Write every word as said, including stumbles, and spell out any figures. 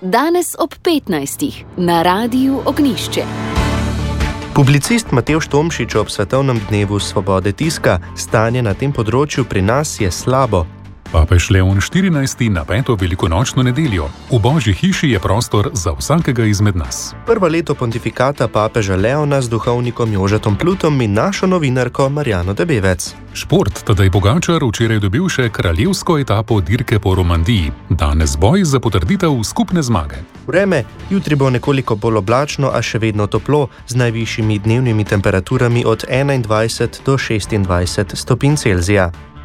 danes ob petnajstih na Radiu Ognjišče. Publicist Matevž Tomšič ob svetovnem dnevu svobode tiska: stanje na tem področju pri nas je slabo. Papež Leon štirinajsti na peto velikonočno nedeljo. V Božji hiši je prostor za vsakega izmed nas. Prvo leto pontifikata papeža Leona z duhovnikom Jožetom Plutom in našo novinarko Marjano Debevec. Šport. Tadej Pogačar včeraj dobil še kraljevsko etapo dirke po Romandiji. Danes boj za potrditev skupne zmage. Vreme. Jutri bo nekoliko bolj oblačno, a še vedno toplo, z najvišjimi dnevnimi temperaturami od enaindvajset do šestindvajset stopinj Celzija.